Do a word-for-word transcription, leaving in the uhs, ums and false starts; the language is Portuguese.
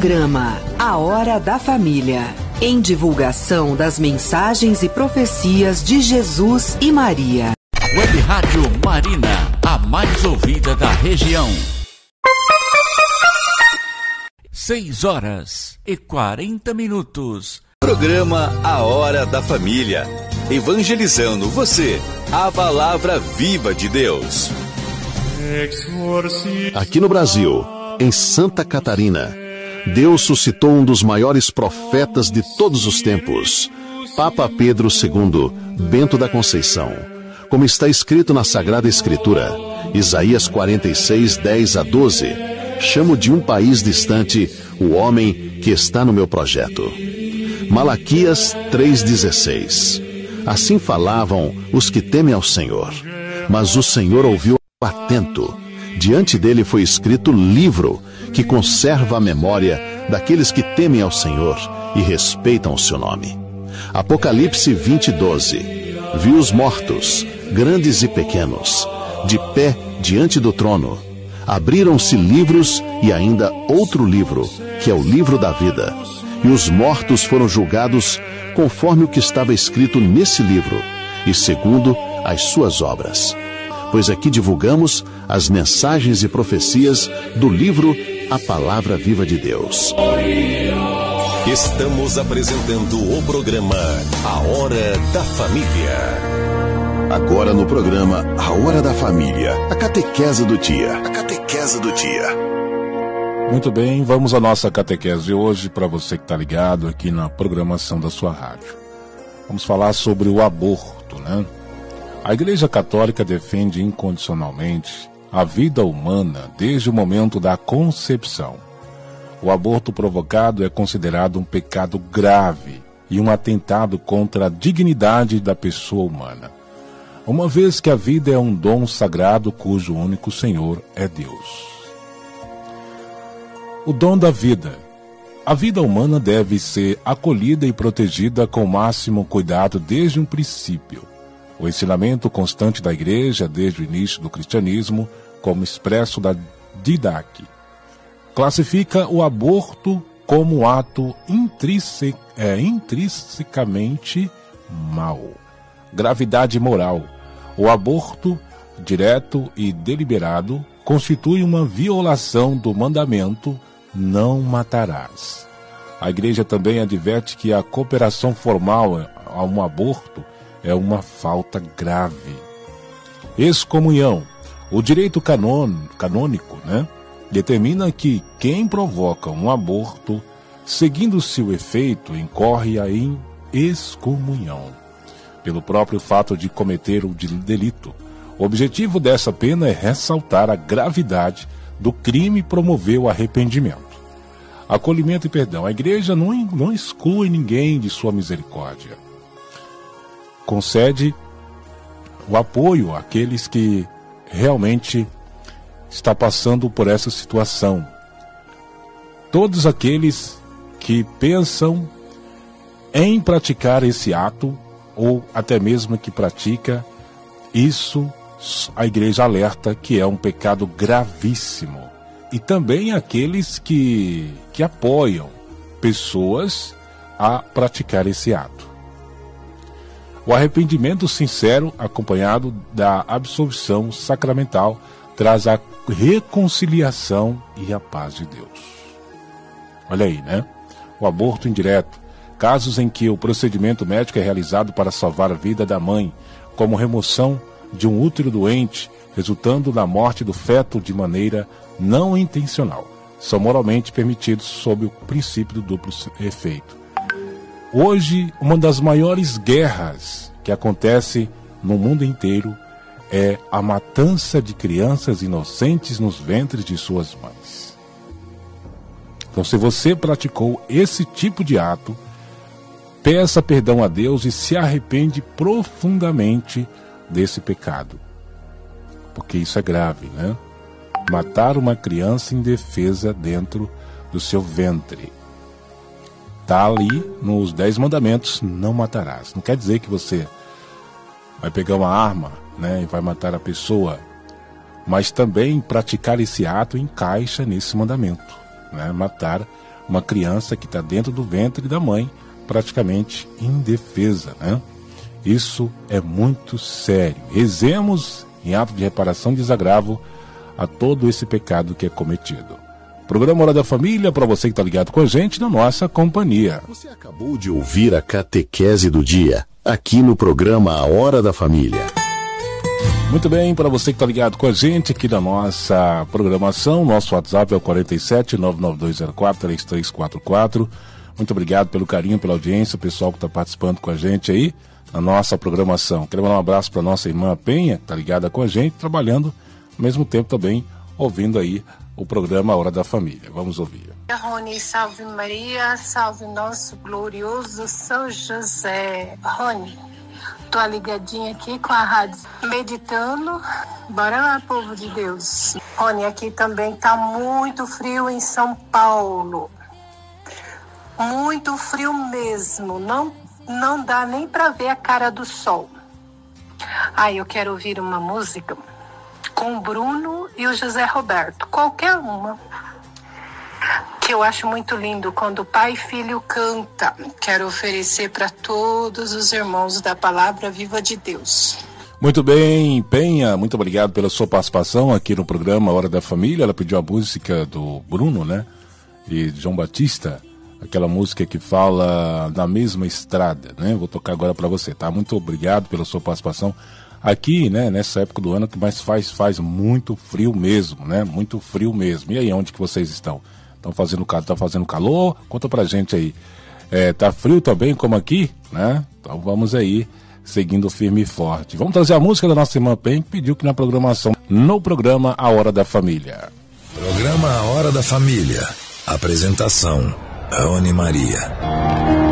Programa A Hora da Família. Em divulgação das mensagens e profecias de Jesus e Maria. Web Rádio Marina, a mais ouvida da região. Seis horas e quarenta minutos. Programa A Hora da Família. Evangelizando você, a palavra viva de Deus. Aqui no Brasil, em Santa Catarina, Deus suscitou um dos maiores profetas de todos os tempos, Papa Pedro segundo, Bento da Conceição. Como está escrito na Sagrada Escritura, Isaías quarenta e seis, dez a doze, chamo de um país distante o homem que está no meu projeto. Malaquias três, dezesseis. Assim falavam os que temem ao Senhor, mas o Senhor ouviu atento. Diante dele foi escrito livro que conserva a memória daqueles que temem ao Senhor e respeitam o seu nome. Apocalipse vinte, doze. Vi os mortos, grandes e pequenos, de pé diante do trono. Abriram-se livros e ainda outro livro, que é o livro da vida. E os mortos foram julgados conforme o que estava escrito nesse livro, e segundo as suas obras. Pois aqui divulgamos as mensagens e profecias do livro A Palavra Viva de Deus. Estamos apresentando o programa A Hora da Família. Agora no programa A Hora da Família, a catequese do dia. A catequese do dia. Muito bem, vamos à nossa catequese de hoje, para você que está ligado aqui na programação da sua rádio. Vamos falar sobre o aborto, né? A Igreja Católica defende incondicionalmente a vida humana desde o momento da concepção. O aborto provocado é considerado um pecado grave e um atentado contra a dignidade da pessoa humana, uma vez que a vida é um dom sagrado cujo único Senhor é Deus. O dom da vida. A vida humana deve ser acolhida e protegida com o máximo cuidado desde um princípio. O ensinamento constante da Igreja desde o início do cristianismo, como expresso da Didache, classifica o aborto como um ato intrínseco, é, intrinsecamente mau. Gravidade moral. O aborto, direto e deliberado, constitui uma violação do mandamento não matarás. A Igreja também adverte que a cooperação formal a um aborto é uma falta grave. Excomunhão. O direito canon, canônico, né, determina que quem provoca um aborto, seguindo-se o efeito, incorre em excomunhão, pelo próprio fato de cometer o delito. O objetivo dessa pena é ressaltar a gravidade do crime e promover o arrependimento. Acolhimento e perdão. A Igreja não, não exclui ninguém de sua misericórdia. Concede o apoio àqueles que realmente estão passando por essa situação. Todos aqueles que pensam em praticar esse ato, ou até mesmo que pratica, isso a Igreja alerta que é um pecado gravíssimo. E também aqueles que, que apoiam pessoas a praticar esse ato. O arrependimento sincero, acompanhado da absolvição sacramental, traz a reconciliação e a paz de Deus. Olha aí, né? O aborto indireto. Casos em que o procedimento médico é realizado para salvar a vida da mãe, como remoção de um útero doente, resultando na morte do feto de maneira não intencional, são moralmente permitidos sob o princípio do duplo efeito. Hoje, uma das maiores guerras que acontece no mundo inteiro é a matança de crianças inocentes nos ventres de suas mães. Então, se você praticou esse tipo de ato, peça perdão a Deus e se arrepende profundamente desse pecado. Porque isso é grave, né? Matar uma criança indefesa dentro do seu ventre. Está ali nos dez mandamentos, não matarás. Não quer dizer que você vai pegar uma arma, né, e vai matar a pessoa. Mas também praticar esse ato encaixa nesse mandamento, né? Matar uma criança que está dentro do ventre da mãe, praticamente indefesa, né? Isso é muito sério. Rezemos em ato de reparação e desagravo a todo esse pecado que é cometido. Programa Hora da Família, para você que está ligado com a gente na nossa companhia. Você acabou de ouvir a catequese do dia, aqui no programa A Hora da Família. Muito bem, para você que está ligado com a gente aqui na nossa programação, nosso WhatsApp é o quarenta e sete, nove nove dois zero quatro, três três quatro quatro. Muito obrigado pelo carinho, pela audiência, o pessoal que está participando com a gente aí na nossa programação. Quero mandar um abraço para nossa irmã Penha, que está ligada com a gente, trabalhando ao mesmo tempo também, ouvindo aí o programa A Hora da Família. Vamos ouvir. Rony, salve Maria, salve nosso glorioso São José. Rony, tô ligadinha aqui com a rádio, meditando. Bora lá, povo de Deus. Rony, aqui também tá muito frio em São Paulo. Muito frio mesmo. Não, não dá nem pra ver a cara do sol. Aí eu quero ouvir uma música com o Bruno e o José Roberto. Qualquer uma. Que eu acho muito lindo quando pai e filho canta. Quero oferecer para todos os irmãos da Palavra Viva de Deus. Muito bem, Penha, muito obrigado pela sua participação aqui no programa Hora da Família. Ela pediu a música do Bruno, né? E João Batista, aquela música que fala na mesma estrada, né? Vou tocar agora para você, tá? Muito obrigado pela sua participação aqui, né? Nessa época do ano que mais faz, faz muito frio mesmo, né? Muito frio mesmo. E aí, onde que vocês estão? Estão fazendo, tá fazendo calor? Conta pra gente aí. É, tá frio também, como aqui, né? Então vamos aí, seguindo firme e forte. Vamos trazer a música da nossa irmã Pen, que pediu que na programação, no programa A Hora da Família. Programa A Hora da Família. Apresentação, Rony Maria.